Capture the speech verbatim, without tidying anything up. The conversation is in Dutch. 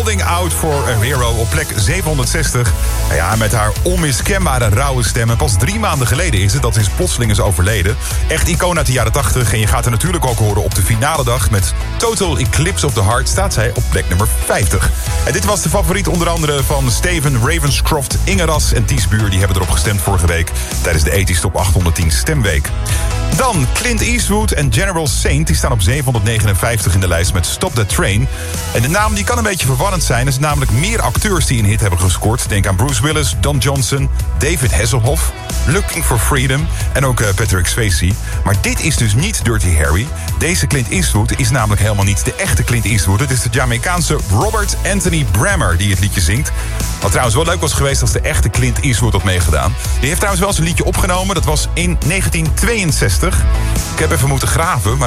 Holding Out for a Hero op plek zevenhonderdzestig. Nou ja, met haar onmiskenbare rauwe stem. En pas drie maanden geleden is het dat ze plotseling is overleden. Echt icoon uit de jaren tachtig. En je gaat er natuurlijk ook horen op de finale dag. Met Total Eclipse of the Heart staat zij op plek nummer vijftig. En dit was de favoriet onder andere van Steven Ravenscroft, Inge Ras en Ties Buur. Die hebben erop gestemd vorige week tijdens de tachtig Top achthonderdtien Stemweek. Dan Clint Eastwood en General Saint. Die staan op zevenhonderdnegenenvijftig in de lijst met Stop That Train. En de naam die kan een beetje verwarrend zijn. Er zijn namelijk meer acteurs die een hit hebben gescoord. Denk aan Bruce Willis, Don Johnson, David Hasselhoff, Looking for Freedom en ook uh, Patrick Swayze. Maar dit is dus niet Dirty Harry. Deze Clint Eastwood is namelijk helemaal niet de echte Clint Eastwood. Het is de Jamaicaanse Robert Anthony Brammer die het liedje zingt. Wat trouwens wel leuk was geweest als de echte Clint Eastwood had meegedaan. Die heeft trouwens wel zijn liedje opgenomen. Dat was in negentien tweeënzestig. Ik heb even moeten graven, maar